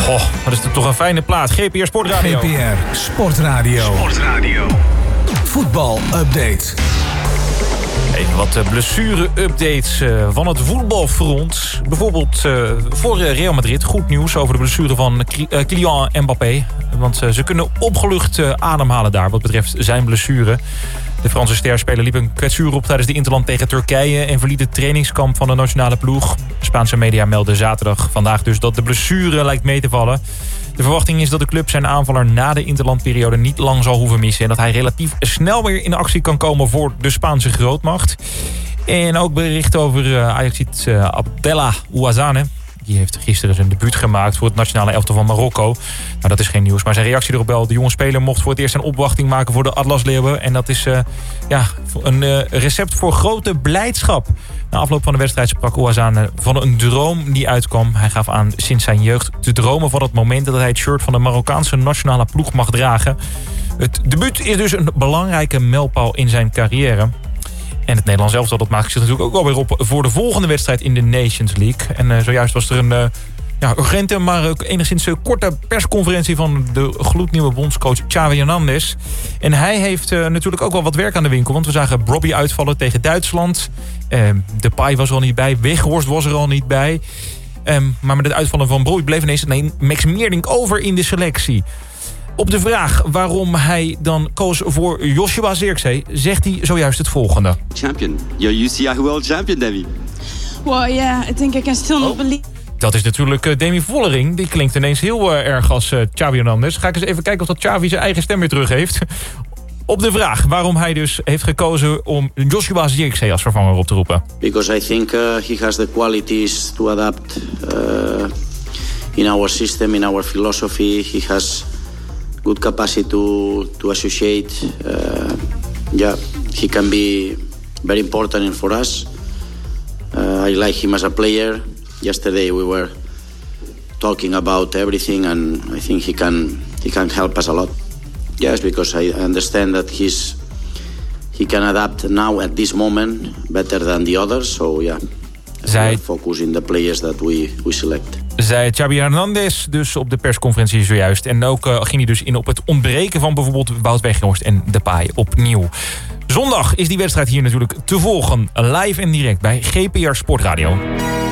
Goh, wat is toch een fijne plaat. GPR Sportradio. GPR Sportradio. Voetbal-update. Even wat blessure-updates van het voetbalfront. Bijvoorbeeld voor Real Madrid. Goed nieuws over de blessure van Kylian Mbappé. Want ze kunnen opgelucht ademhalen daar wat betreft zijn blessure. De Franse sterspeler liep een kwetsuur op tijdens de interland tegen Turkije en verliet het trainingskamp van de nationale ploeg. Spaanse media melden zaterdag vandaag dus dat de blessure lijkt mee te vallen. De verwachting is dat de club zijn aanvaller na de interlandperiode niet lang zal hoeven missen. En dat hij relatief snel weer in actie kan komen voor de Spaanse grootmacht. En ook bericht over Ajaxiet Abdellah Ouazzane. Die heeft gisteren zijn debuut gemaakt voor het nationale elftal van Marokko. Nou, dat is geen nieuws, maar zijn reactie erop wel. De jonge speler mocht voor het eerst een opwachting maken voor de Atlasleeuwen. En dat is een recept voor grote blijdschap. Na afloop van de wedstrijd sprak Ouazzane van een droom die uitkwam. Hij gaf aan sinds zijn jeugd te dromen van het moment dat hij het shirt van de Marokkaanse nationale ploeg mag dragen. Het debuut is dus een belangrijke mijlpaal in zijn carrière. En het Nederlands elftal, dat maakt zich natuurlijk ook wel weer op voor de volgende wedstrijd in de Nations League. En zojuist was er een urgente, maar ook enigszins korte persconferentie van de gloednieuwe bondscoach Xavi Hernandez. En hij heeft natuurlijk ook wel wat werk aan de winkel. Want we zagen Brobbey uitvallen tegen Duitsland. Depay was er al niet bij. Weghorst was er al niet bij. Maar met het uitvallen van Brobbey bleef ineens Max Meerdink over in de selectie. Op de vraag waarom hij dan koos voor Joshua Zirkzee zegt hij zojuist het volgende. Champion. You're UCI World Champion, Demi. Well, yeah, I think I can still not believe... Dat is natuurlijk Demi Vollering. Die klinkt ineens heel erg als Xavi Hernandez. Ga ik eens even kijken of dat Xavi zijn eigen stem weer terug heeft. Op de vraag waarom hij dus heeft gekozen om Joshua Zirkzee als vervanger op te roepen. Because I think he has the qualities to adapt in our system, in our philosophy. He has good capacity to associate. He can be very important for us. I like him as a player. Yesterday we were talking about everything, and I think he can help us a lot. Yes, because I understand that he can adapt now at this moment better than the others. So we focus in the players that we select. Zei Xavi Hernandez dus op de persconferentie zojuist. En ook ging hij dus in op het ontbreken van bijvoorbeeld Wout Weghorst en Depay opnieuw. Zondag is die wedstrijd hier natuurlijk te volgen. Live en direct bij GPR Sportradio.